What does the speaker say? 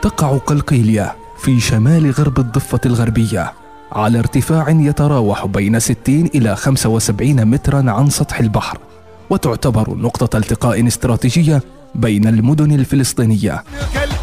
تقع قلقيلية في شمال غرب الضفة الغربية على ارتفاع يتراوح بين 60 إلى 75 مترا عن سطح البحر، وتعتبر نقطة التقاء استراتيجية بين المدن الفلسطينية.